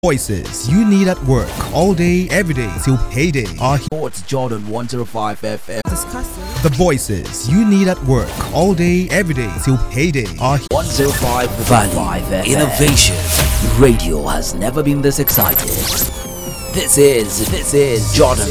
Voices you need at work all day, every day till payday are here. It's Jordan 105 FM. The voices you need at work all day, every day till payday are here. 105 Value Innovation. Radio has never been this excited. This is Jordan